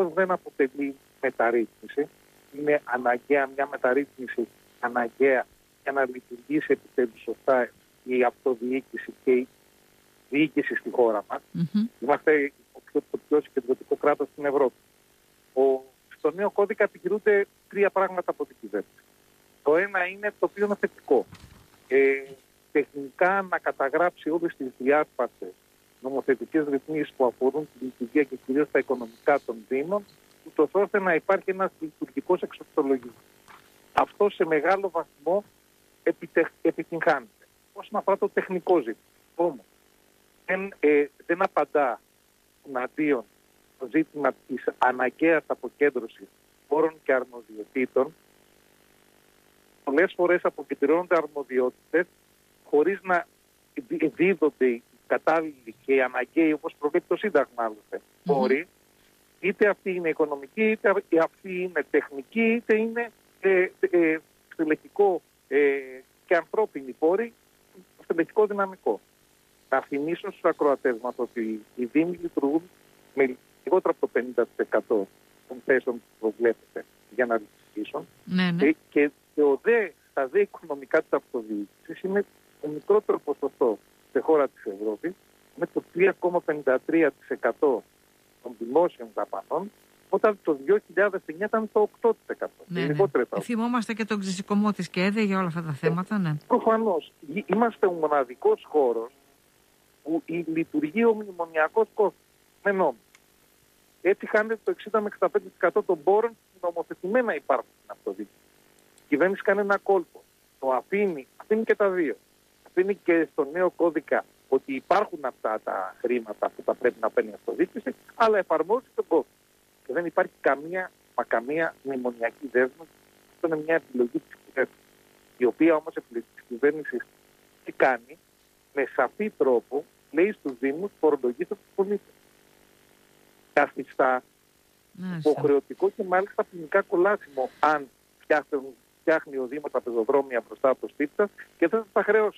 όμως δεν αποτελεί μεταρρύθμιση. Είναι αναγκαία μια μεταρρύθμιση, αναγκαία για να λειτουργήσει επιτέλους σωστά η αυτοδιοίκηση και η διοίκηση στη χώρα μας. Είμαστε το πιο συγκεντρωτικό κράτος στην Ευρώπη. Στο νέο κώδικα επιχειρούνται 3 πράγματα από την κυβέρνηση. Το ένα είναι το οποίο είναι θετικό. Τεχνικά να καταγράψει όλες τις διάσπαρτες νομοθετικές ρυθμίσεις που αφορούν τη λειτουργία και κυρίως τα οικονομικά των Δήμων, ούτως ώστε να υπάρχει ένας λειτουργικός εξοπτολογισμός. Αυτό σε μεγάλο βαθμό επιτυγχάνεται. Όσον αφορά το τεχνικό ζήτημα. Όμως, δεν απαντά εναντίον το ζήτημα της αναγκαίας αποκέντρωσης πόρων και αρμοδιοτήτων. Πολλές φορές αποκεντρώνονται αρμοδιότητες χωρίς να δίδονται οι κατάλληλοι και οι αναγκαίοι, όπως προβλέπει το Σύνταγμα άλλωστε, πόροι, είτε αυτή είναι οικονομική, είτε αυτή είναι τεχνική, είτε είναι στελεχικό και ανθρώπινη πόροι, στελεχικό δυναμικό. Να θυμίσω στους ακροατές μας ότι οι Δήμοι λειτουργούν με λιγότερο από το 50% των θέσεων που προβλέπεται για να λειτουργήσουν. Και τα δε οικονομικά της αυτοδιοίκησης είναι το μικρότερο ποσοστό σε χώρα της Ευρώπης, με το 3,53% των δημόσιων δαπανών, όταν το 2009 ήταν το 8%. Θυμόμαστε και τον ξεσηκωμό της ΚΕΔΕ για όλα αυτά τα θέματα. Προφανώς. Είμαστε ο μοναδικός χώρος που λειτουργεί ο μνημονιακός κόστος με νόμο. Έτσι χάνεται το 60 με 65% των πόρων που νομοθετημένα υπάρχουν στην αυτοδιοίκηση. Η κυβέρνηση κάνει ένα κόλπο. Το αφήνει και τα δύο. Αφήνει και στο νέο κώδικα ότι υπάρχουν αυτά τα χρήματα που θα πρέπει να παίρνει η αυτοδιοίκηση, αλλά εφαρμόζει τον κώδικα. Και δεν υπάρχει καμία μνημονιακή δέσμευση. Αυτό είναι μια επιλογή της κυβέρνησης. Η οποία όμως επιλογή της κυβέρνησης τι κάνει, με σαφή τρόπο λέει στους Δήμους φορολογήστε τους πολίτες. Καθιστά υποχρεωτικό και μάλιστα ποινικά κολάσιμο αν φτιάχνει ο Δήμος τα πεζοδρόμια μπροστά από το σπίτι σας και δεν θα τα χρεώσει.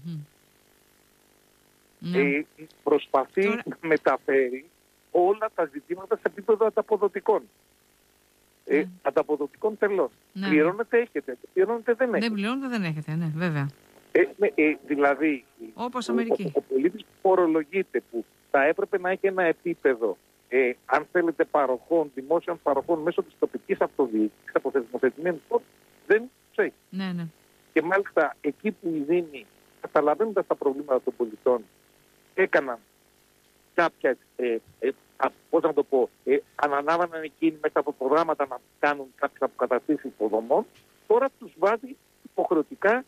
Προσπαθεί να μεταφέρει όλα τα ζητήματα σε επίπεδο ανταποδοτικών. Ανταποδοτικών τελών. Πληρώνετε έχετε, πληρώνετε δεν έχετε. Δεν πληρώνετε δεν έχετε, ναι, βέβαια. Δηλαδή, όπως Αμερική. Ο πολίτης που φορολογείται, που θα έπρεπε να έχει ένα επίπεδο, αν θέλετε, παροχών, δημόσιων παροχών μέσω της τοπικής αυτοδιοίκησης, από θεσμοθετημένους πόρους, δεν τους έχει. Ναι. Και μάλιστα εκεί που οι Δήμοι, καταλαβαίνοντας τα προβλήματα των πολιτών, έκαναν κάποια, πώς να το πω, αναλάβαναν εκείνοι μέσα από προγράμματα να κάνουν κάποιες αποκαταστήσεις υποδομών, τώρα τους βάζει υποχρεωτικά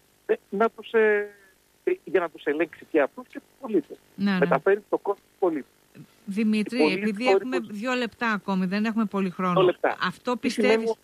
για να τους ελέγξει και αυτούς και τους πολίτες. Μεταφέρει το κόστος του πολίτη. Δημήτρη, επειδή έχουμε 2 λεπτά ακόμη, δεν έχουμε πολύ χρόνο. Αυτό πιστεύεις?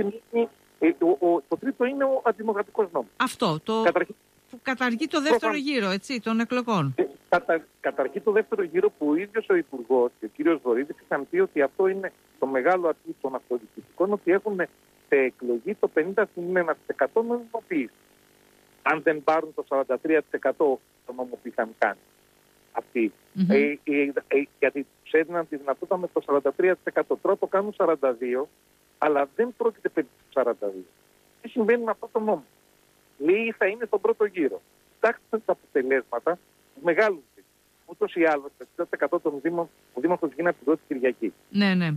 Το τρίτο είναι ο αντιδημοκρατικός νόμος. Αυτό, που καταργεί το δεύτερο γύρο, έτσι, των εκλογών. Καταργεί το δεύτερο γύρο που ο ίδιος ο Υπουργός και ο κύριος Βορύδης είχαν πει ότι αυτό είναι το μεγάλο ατού των αυτοδιοικητικών, ότι έχουν σε εκλογή το 50% νομιμοποίηση. Αν δεν πάρουν το 43% το νόμο που είχαν κάνει αυτοί. Γιατί τους έδιναν τη δυνατότητα με το 43%. Τώρα το κάνουν 42%, αλλά δεν πρόκειται περί του 42%. Τι συμβαίνει με αυτό το νόμο? Λέει θα είναι στον πρώτο γύρο. Κοιτάξτε τα αποτελέσματα του μεγάλου Δήμου. Ούτως ή άλλως, το 60% των Δήμων, ο Δήμος θα γίνει από την πρώτη Κυριακή. Ναι.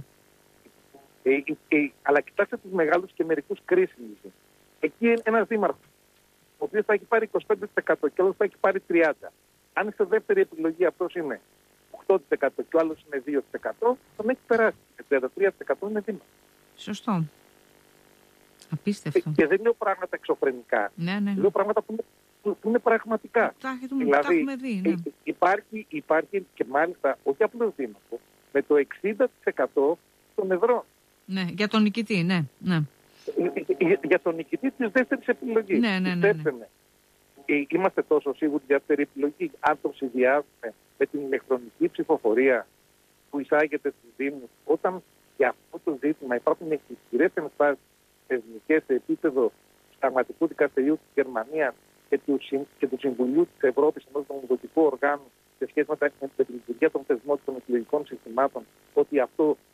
Αλλά κοιτάξτε τους μεγάλους και μερικούς κρίσιμους. Εκεί ένας δήμαρχος, ο οποίος θα έχει πάρει 25% και ο άλλος θα έχει πάρει 30%. Αν σε δεύτερη επιλογή αυτός είναι 8% και ο άλλος είναι 2%, τον έχει περάσει. 33% είναι δήμαρχος. Σωστό. Απίστευτο. Και δεν λέω πράγματα εξωφρενικά. Ναι. Λέω πράγματα που είναι πραγματικά. Τα έχουμε δει. Ναι. Υπάρχει και μάλιστα όχι απλώς δήμαρχο, με το 60% των εδρών. Ναι, για τον νικητή, ναι. Για τον νικητή της δεύτερης επιλογής. Ναι. Είμαστε τόσο σίγουροι για δεύτερη επιλογή. Αν το συνδυάσουμε με την ηλεκτρονική ψηφοφορία που εισάγεται στους Δήμους, όταν για αυτό το ζήτημα υπάρχουν ισχυρές ενστάσεις θεσμικές σε επίπεδο Συνταγματικού Δικαστηρίου της Γερμανίας και του Συμβουλίου της Ευρώπης, ενός νομοθετικού οργάνου, σε σχέση με τη λειτουργία των θεσμών των εκλογικών συστημάτων, ότι αυτό